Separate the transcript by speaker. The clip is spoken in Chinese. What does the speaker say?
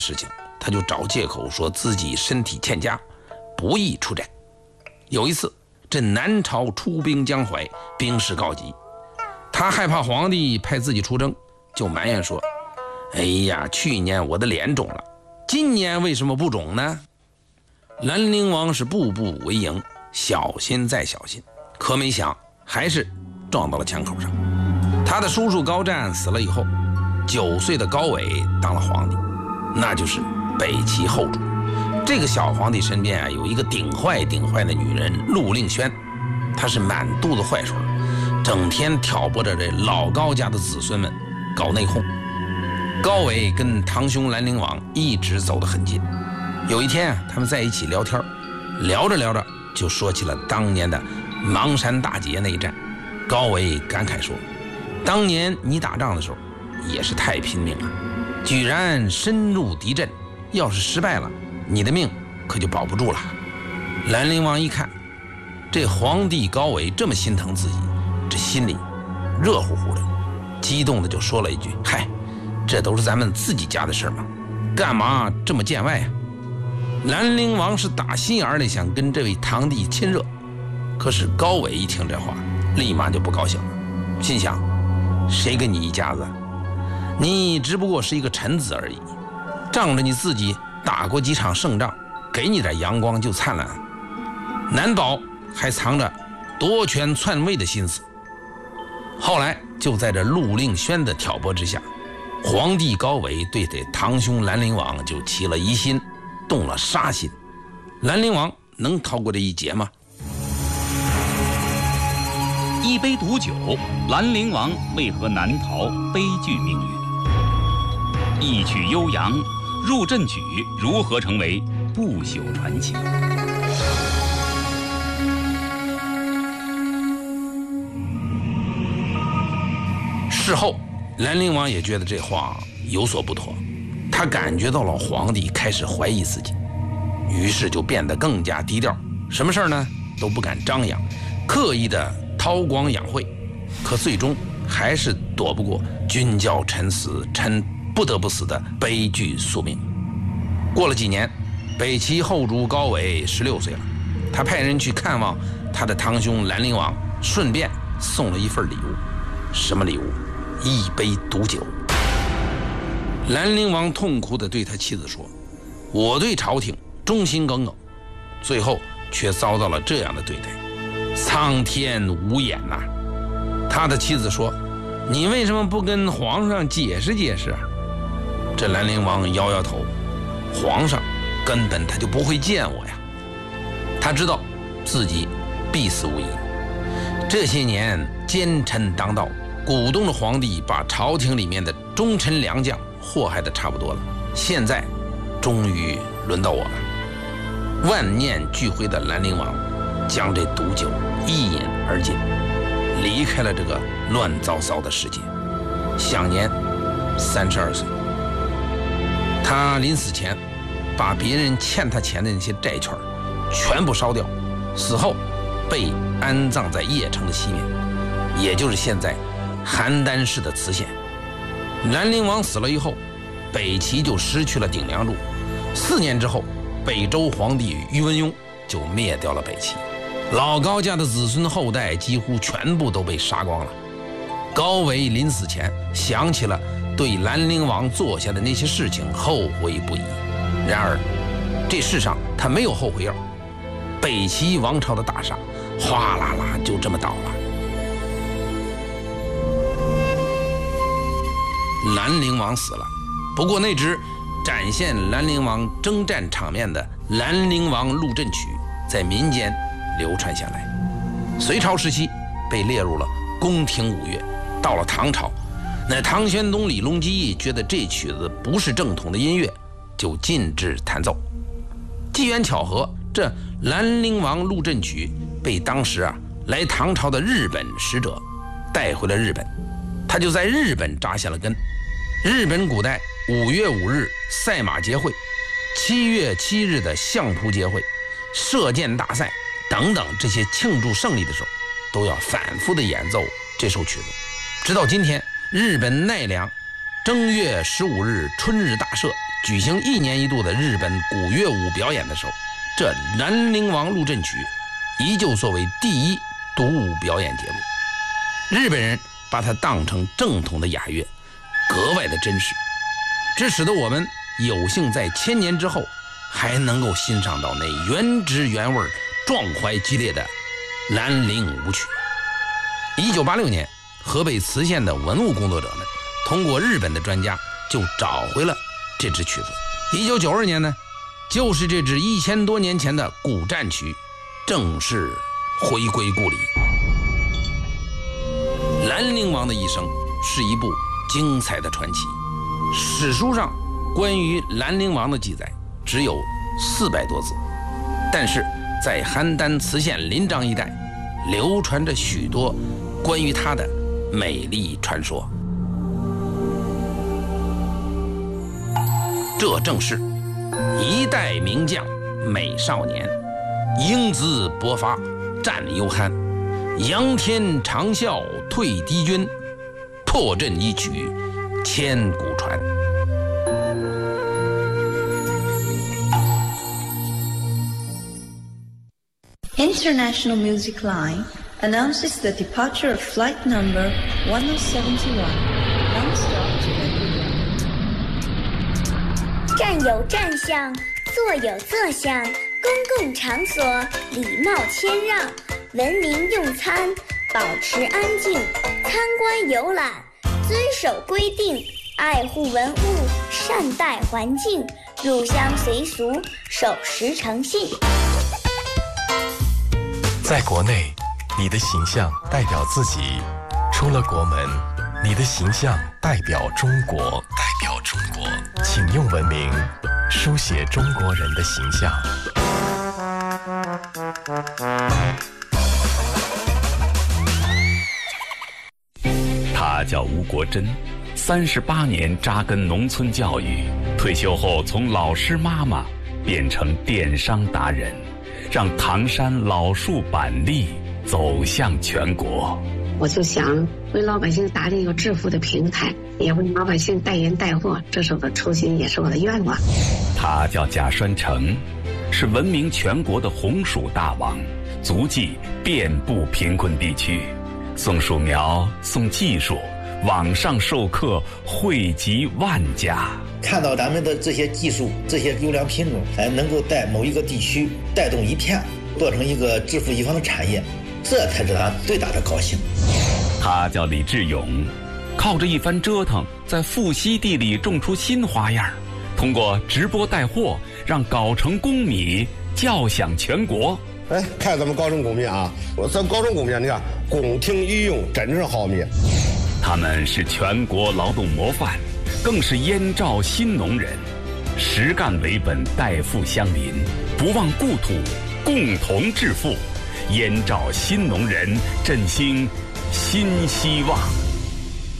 Speaker 1: 事情，他就找借口说自己身体欠佳，不宜出战。有一次，这南朝出兵江淮，兵势告急，他害怕皇帝派自己出征，就埋怨说：“哎呀，去年我的脸肿了，今年为什么不肿呢？”兰陵王是步步为营，小心再小心，可没想还是撞到了枪口上。他的叔叔高湛死了以后，9岁的高纬当了皇帝，那就是北齐后主。这个小皇帝身边有一个顶坏的女人陆令萱，她是满肚子坏水，整天挑拨着这老高家的子孙们搞内讧。高纬跟堂兄兰陵王一直走得很近。有一天他们在一起聊天，聊着聊着就说起了当年的邙山大捷那一战。高纬感慨说：“当年你打仗的时候也是太拼命了，居然深入敌阵，要是失败了，你的命可就保不住了。”兰陵王一看这皇帝高纬这么心疼自己，这心里热乎乎的，激动的就说了一句：“嗨，这都是咱们自己家的事嘛，干嘛这么见外呀？”兰陵王是打心眼里想跟这位堂弟亲热，可是高纬一听这话，立马就不高兴了，心想：谁跟你一家子？你只不过是一个臣子而已，仗着你自己打过几场胜仗，给你点阳光就灿烂，难保还藏着夺权篡位的心思。后来就在这陆令萱的挑拨之下，皇帝高纬对这堂兄兰陵王就起了疑心，动了杀心。兰陵王能逃过这一劫吗？
Speaker 2: 一杯毒酒，兰陵王为何难逃悲剧命运？一曲悠扬，入阵曲如何成为不朽传奇？
Speaker 1: 事后兰陵王也觉得这话有所不妥，他感觉到了皇帝开始怀疑自己，于是就变得更加低调，什么事呢都不敢张扬，刻意的韬光养晦，可最终还是躲不过君叫臣死，臣不得不死的悲剧宿命。过了几年，北齐后主高纬16岁了，他派人去看望他的堂兄兰陵王，顺便送了一份礼物。什么礼物？一杯毒酒。兰陵王痛苦地对他妻子说：“我对朝廷忠心耿耿，最后却遭到了这样的对待，苍天无眼呐！”他的妻子说：“你为什么不跟皇上解释解释啊？”这兰陵王摇摇头：“皇上根本他就不会见我呀。”他知道自己必死无疑。这些年奸臣当道，鼓动着皇帝把朝廷里面的忠臣良将祸害得差不多了，现在终于轮到我了。万念俱灰的兰陵王将这毒酒一饮而尽，离开了这个乱糟糟的世界，享年32岁。他临死前把别人欠他钱的那些债券全部烧掉，死后被安葬在邺城的西面，也就是现在邯郸市的磁县。兰陵王死了以后，北齐就失去了顶梁柱。4年之后，北周皇帝宇文邕就灭掉了北齐，老高家的子孙后代几乎全部都被杀光了。高纬临死前想起了对兰陵王做下的那些事情，后悔不已。然而这世上他没有后悔药，北齐王朝的大厦哗啦啦就这么倒了。兰陵王死了，不过那支展现兰陵王征战场面的《兰陵王陆阵曲》在民间流传下来，隋朝时期被列入了宫廷舞乐。到了唐朝，那唐玄宗李隆基觉得这曲子不是正统的音乐，就禁止弹奏。机缘巧合，这《兰陵王陆阵曲》被当时来唐朝的日本使者带回了日本，他就在日本扎下了根。日本古代5月5日赛马节会、7月7日的相扑节会、射箭大赛等等这些庆祝胜利的时候，都要反复的演奏这首曲子。直到今天，日本奈良正月15日春日大社举行1年1度的日本古乐舞表演的时候，这兰陵王陆振曲依旧作为第一独舞表演节目。日本人把它当成正统的雅乐，格外的珍视，这使得我们有幸在1000年之后还能够欣赏到那原汁原味、壮怀激烈的兰陵舞曲。1986年，河北磁县的文物工作者们通过日本的专家就找回了这支曲子。1992年呢，就是这支1000多年前的古战曲正式回归故里。兰陵王的一生是一部精彩的传奇，史书上关于兰陵王的记载只有400多字，但是在邯郸磁县临漳一带流传着许多关于他的美丽传说。这正是一代名将美少年，英姿勃发战犹酣，扬天长啸退敌军，破阵一曲千古传。
Speaker 3: International Music Line announces the departure of flight number 1071, non-stop to Beijing.
Speaker 4: 站有站相，坐有坐相，公共场所礼貌谦让，文明用餐，保持安静，参观游览，遵守规定，爱护文物，善待环境，入乡随俗，守时诚信。
Speaker 5: 在国内，你的形象代表自己；出了国门，你的形象代表中国。请用文明书写中国人的形象。
Speaker 2: 他叫吴国珍，38年扎根农村教育，退休后从老师妈妈变成电商达人，让唐山老树板栗走向全国。
Speaker 6: 我就想为老百姓打理一个致富的平台，也为老百姓代言带货，这是我的初心，也是我的愿望。
Speaker 2: 他叫贾栓成，是闻名全国的红薯大王，足迹遍布贫困地区，送树苗，送技术，网上授课惠及万家。
Speaker 7: 看到咱们的这些技术，这些优良品种，能够在某一个地区带动一片，做成一个致富一方的产业，这才是他最大的高兴。
Speaker 2: 他叫李志勇，靠着一番折腾，在富硒地里种出新花样，通过直播带货，让藁城公米叫响全国。
Speaker 8: 哎，看咱们藁城公米啊，咱藁城公米，你看宫廷御用，真是好米。
Speaker 2: 他们是全国劳动模范，更是燕赵新农人，实干为本，代富乡邻，不忘故土，共同致富。燕赵新农人振兴新希望。